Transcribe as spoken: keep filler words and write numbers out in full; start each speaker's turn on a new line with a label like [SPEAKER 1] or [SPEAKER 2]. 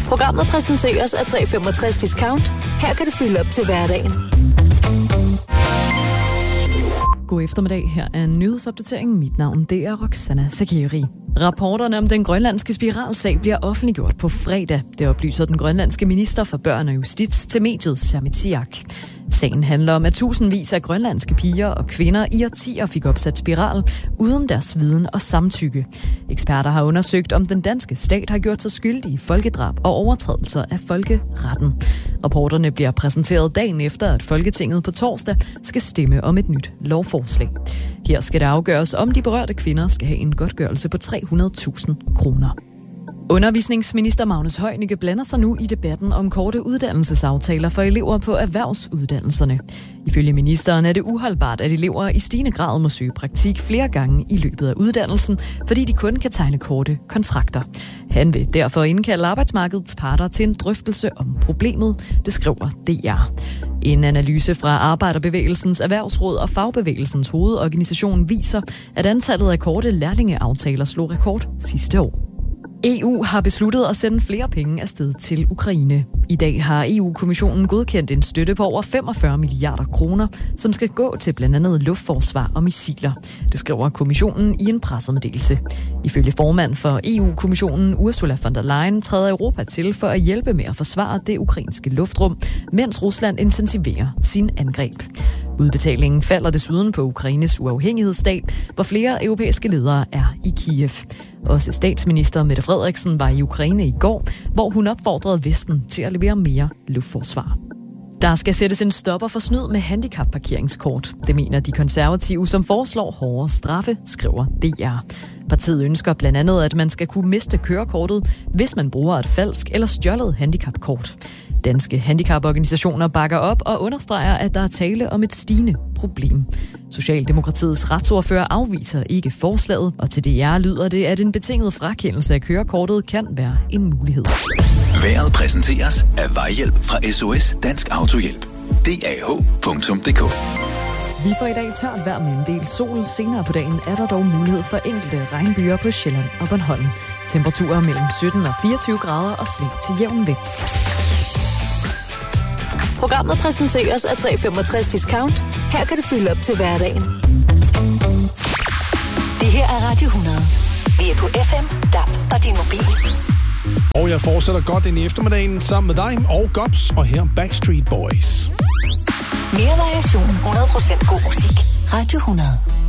[SPEAKER 1] Programmet præsenteres af tre femogtres Discount. Her kan du fylde op til hverdagen.
[SPEAKER 2] God eftermiddag, her er en nyhedsopdatering. Mit navn det er Roxana Sakiri. Rapporterne om den grønlandske spiralsag bliver offentliggjort på fredag. Det oplyser den grønlandske minister for børn og justits til mediet Sermitsiaq. Sagen handler om, at tusindvis af grønlandske piger og kvinder i årtier fik opsat spiral uden deres viden og samtykke. Eksperter har undersøgt, om den danske stat har gjort sig skyldig i folkedrab og overtrædelser af folkeretten. Rapporterne bliver præsenteret dagen efter, at Folketinget på torsdag skal stemme om et nyt lovforslag. Her skal det afgøres, om de berørte kvinder skal have en godtgørelse på tre hundrede tusind kroner. Undervisningsminister Magnus Heunicke blander sig nu i debatten om korte uddannelsesaftaler for elever på erhvervsuddannelserne. Ifølge ministeren er det uholdbart, at elever i stigende grad må søge praktik flere gange i løbet af uddannelsen, fordi de kun kan tegne korte kontrakter. Han vil derfor indkalde arbejdsmarkedets parter til en drøftelse om problemet, det skriver D R. En analyse fra Arbejderbevægelsens Erhvervsråd og Fagbevægelsens hovedorganisation viser, at antallet af korte lærlingeaftaler slog rekord sidste år. E U har besluttet at sende flere penge afsted til Ukraine. I dag har E U-kommissionen godkendt en støtte på over femogfyrre milliarder kroner, som skal gå til blandt andet luftforsvar og missiler. Det skriver kommissionen i en pressemeddelelse. Ifølge formand for E U-kommissionen Ursula von der Leyen træder Europa til for at hjælpe med at forsvare det ukrainske luftrum, mens Rusland intensiverer sin angreb. Udbetalingen falder desuden på Ukraines uafhængighedsdag, hvor flere europæiske ledere er i Kiev. Også statsminister Mette Frederiksen var i Ukraine i går, hvor hun opfordrede Vesten til at levere mere luftforsvar. Der skal sættes en stopper for snyd med handicapparkeringskort. Det mener de konservative, som foreslår hårdere straffe, skriver D R. Partiet ønsker blandt andet, at man skal kunne miste kørekortet, hvis man bruger et falsk eller stjålet handicapkort. Danske handicaporganisationer bakker op og understreger, at der er tale om et stigende problem. Socialdemokratiets retsordfører afviser ikke forslaget, og til D R lyder det, at en betinget frakendelse af kørekortet kan være en mulighed.
[SPEAKER 3] Vejret præsenteres af Vejhjælp fra S O S Dansk Autohjælp. D A H punktum d k.
[SPEAKER 2] Vi får i dag tørt vejr med en del sol. Senere på dagen er der dog mulighed for enkelte regnbyger på Sjælland og Bornholm. Temperaturer mellem sytten og fireogtyve grader og sving til jævn vind.
[SPEAKER 1] Programmet præsenteres af tre femogtres Discount. Her kan du fylde op til hverdagen.
[SPEAKER 4] Det her er Radio hundrede. Vi er på F M, D A B og din mobil.
[SPEAKER 5] Og jeg fortsætter godt ind i eftermiddagen sammen med dig og Gops, og her Backstreet Boys.
[SPEAKER 4] Mere variation, hundrede procent god musik. Radio hundrede.